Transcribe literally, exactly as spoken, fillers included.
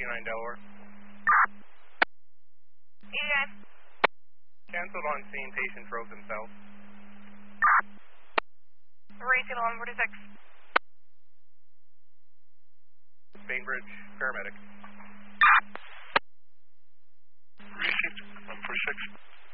nine Delaware. eighty-nine. Cancelled on scene, patient drove themselves. Racing one forty-six. Bainbridge, paramedic. Racing one forty-six.